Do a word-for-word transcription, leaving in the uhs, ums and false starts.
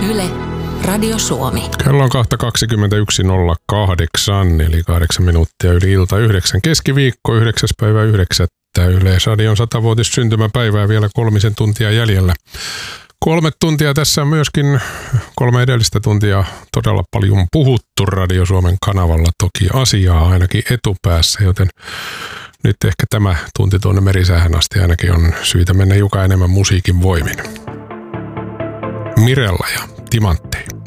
Yle, Radio Suomi. Kello on kohta kaksikymmentäyksi nolla kahdeksan, eli kahdeksan minuuttia yli ilta yhdeksän. Keskiviikko, yhdeksäs päivä yhdeksättä. Yleisradion satavuotis syntymäpäivää vielä kolmisen tuntia jäljellä. Kolme tuntia tässä on myöskin kolme edellistä tuntia todella paljon puhuttu Radio Suomen kanavalla. Toki asiaa ainakin etupäässä, joten nyt ehkä tämä tunti tuonne merisäähän asti ainakin on syytä mennä joka enemmän musiikin voimin. Mirella ja Timanttei.